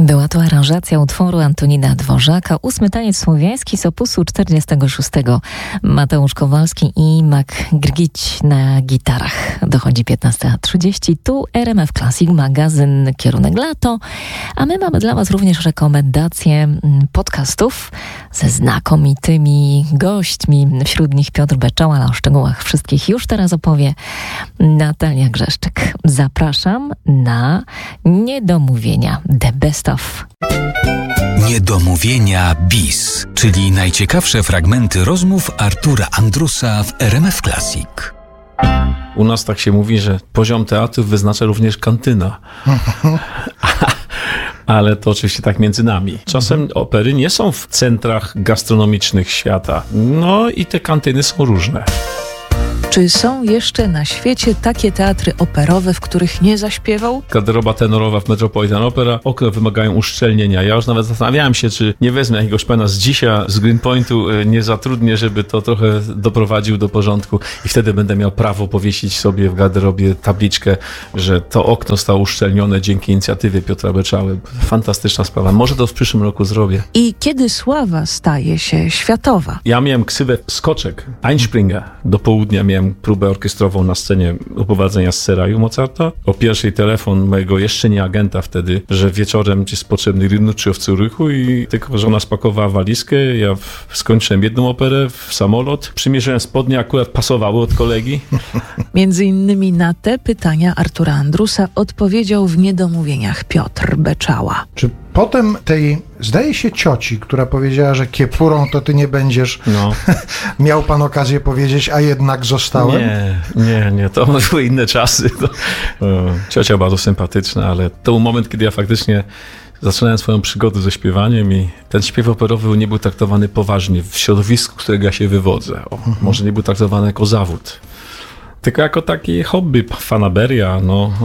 Była to aranżacja utworu Antonina Dworzaka, 8. taniec słowiański z opusu 46. Mateusz Kowalski i Mak Grgić na gitarach. Dochodzi 15:30. Tu RMF Classic, magazyn Kierunek Lato. A my mamy dla Was również rekomendacje podcastów ze znakomitymi gośćmi. Wśród nich Piotr Beczał, ale o szczegółach wszystkich już teraz opowie Natalia Grzeszczyk. Zapraszam na Niedomówienia The Best of. Niedomówienia bis, czyli najciekawsze fragmenty rozmów Artura Andrusa w RMF Classic. U nas tak się mówi, że poziom teatru wyznacza również kantyna. Ale to oczywiście tak między nami. Czasem opery nie są w centrach gastronomicznych świata. No i te kantyny są różne. Czy są jeszcze na świecie takie teatry operowe, w których nie zaśpiewał? Garderoba tenorowa w Metropolitan Opera, okna wymagają uszczelnienia. Ja już nawet zastanawiałem się, czy nie wezmę jakiegoś pana z dzisiaj z Greenpointu, nie zatrudnię, żeby to trochę doprowadził do porządku i wtedy będę miał prawo powiesić sobie w garderobie tabliczkę, że to okno zostało uszczelnione dzięki inicjatywie Piotra Beczały. Fantastyczna sprawa. Może to w przyszłym roku zrobię. I kiedy sława staje się światowa? Ja miałem ksywę Skoczek, Einspringer. Do południa miałem próbę orkiestrową na scenie uprowadzenia z Seraju Mozarta. O pierwszej telefon mojego jeszcze nie agenta wtedy, że wieczorem jest potrzebny Rinuccio w Zurychu i tylko żona spakowała walizkę. Ja skończyłem jedną operę w samolot. Przymierzyłem spodnie, akurat pasowały od kolegi. Między innymi na te pytania Artura Andrusa odpowiedział w Niedomówieniach Piotr Beczała. Czy potem tej, zdaje się, cioci, która powiedziała, że kiepurą to ty nie będziesz, miał pan okazję powiedzieć, a jednak zostałem? Nie, to były inne czasy. Ciocia bardzo sympatyczna, ale to był moment, kiedy ja faktycznie zaczynałem swoją przygodę ze śpiewaniem i ten śpiew operowy nie był traktowany poważnie w środowisku, z którego ja się wywodzę. Może nie był traktowany jako zawód, tylko jako takie hobby, fanaberia,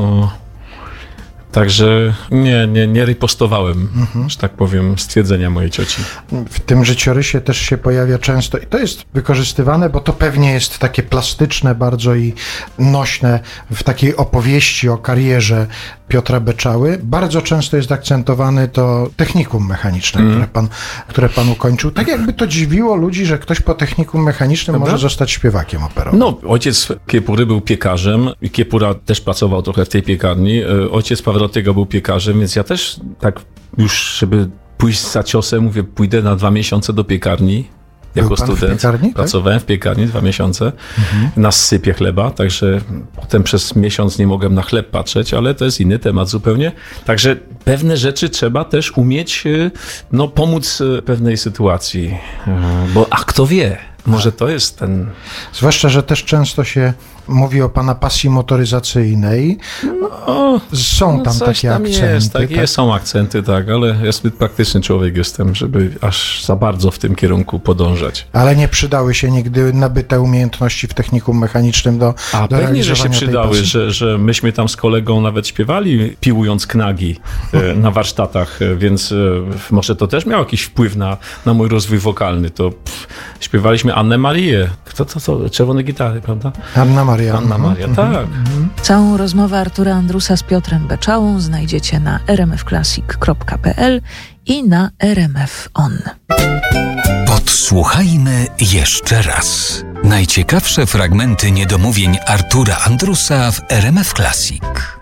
Także nie ripostowałem, że tak powiem, stwierdzenia mojej cioci. W tym życiorysie też się pojawia często i to jest wykorzystywane, bo to pewnie jest takie plastyczne bardzo i nośne w takiej opowieści o karierze Piotra Beczały. Bardzo często jest akcentowane to technikum mechaniczne, które pan ukończył. Tak jakby to dziwiło ludzi, że ktoś po technikum mechanicznym może zostać śpiewakiem operowym. No, ojciec Kiepury był piekarzem i Kiepura też pracował trochę w tej piekarni. Ojciec Pawrotiego był piekarzem, więc ja też tak już, żeby pójść za ciosem, mówię, pójdę na 2 miesiące do piekarni. Jako student pracowałem w piekarni 2 miesiące na sypie chleba, także potem przez miesiąc nie mogłem na chleb patrzeć, ale to jest inny temat zupełnie. Także pewne rzeczy trzeba też umieć pomóc pewnej sytuacji, bo kto wie, może to jest ten... Zwłaszcza, że też często się mówi o pana pasji motoryzacyjnej. Są tam takie akcenty. Są akcenty, tak, ale ja zbyt praktyczny człowiek jestem, żeby aż za bardzo w tym kierunku podążać. Ale nie przydały się nigdy nabyte umiejętności w technikum mechanicznym do pewnie, że się przydały, że myśmy tam z kolegą nawet śpiewali, piłując knagi na warsztatach, więc może to też miało jakiś wpływ na mój rozwój wokalny. Śpiewaliśmy Annę Marię. Kto to? Czerwone gitary, prawda? Anna Maria, tak. Całą rozmowę Artura Andrusa z Piotrem Beczałą znajdziecie na rmfclassic.pl i na RMF On. Podsłuchajmy jeszcze raz. Najciekawsze fragmenty niedomówień Artura Andrusa w RMF Classic.